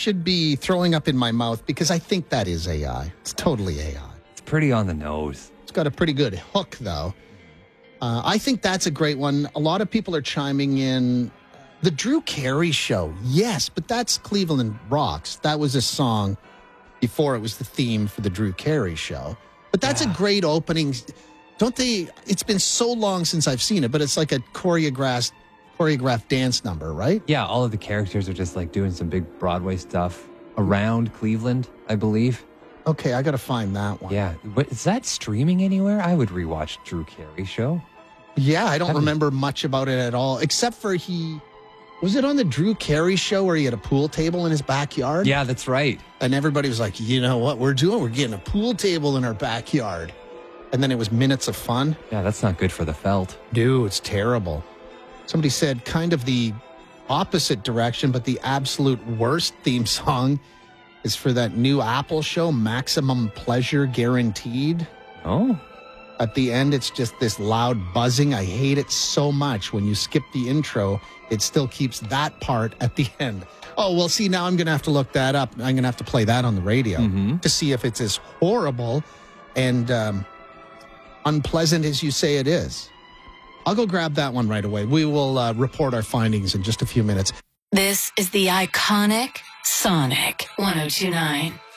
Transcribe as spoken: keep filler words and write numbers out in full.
should be throwing up in my mouth because I think that is A I. It's totally A I. It's pretty on the nose. It's got a pretty good hook, though. Uh, I think that's a great one. A lot of people are chiming in. The Drew Carey Show. Yes, but that's Cleveland Rocks. That was a song before it was the theme for the Drew Carey Show. But that's yeah. a great opening. Don't they? It's been so long since I've seen it, but it's like a choreographed, choreographed dance number, right? Yeah, all of the characters are just like doing some big Broadway stuff around Cleveland, I believe. Okay, I got to find that one. Yeah. What, is that streaming anywhere? I would rewatch Drew Carey Show. Yeah, I don't remember much about it at all, except for he... Was it on the Drew Carey Show where he had a pool table in his backyard? Yeah, that's right. And everybody was like, you know what we're doing? We're getting a pool table in our backyard. And then it was Minutes of Fun. Yeah, that's not good for the felt. Dude, it's terrible. Somebody said kind of the opposite direction, but the absolute worst theme song is for that new Apple show, Maximum Pleasure Guaranteed. Oh. At the end, it's just this loud buzzing. I hate it so much. When you skip the intro, it still keeps that part at the end. Oh, well, see, now I'm going to have to look that up. I'm going to have to play that on the radio mm-hmm. to see if it's as horrible and um, unpleasant as you say it is. I'll go grab that one right away. We will uh, report our findings in just a few minutes. This is the iconic Sonic one oh two point nine.